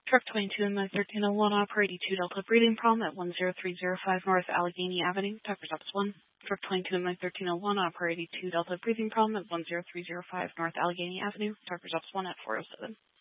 Truck 22 in my 1301 operating 2 Delta breathing problem at 10305 North Allegheny Avenue, Tucker's Office 1. Truck 22 in my 1301 operating 2 Delta breathing problem at 10305 North Allegheny Avenue, Tucker's Office 1 at 407.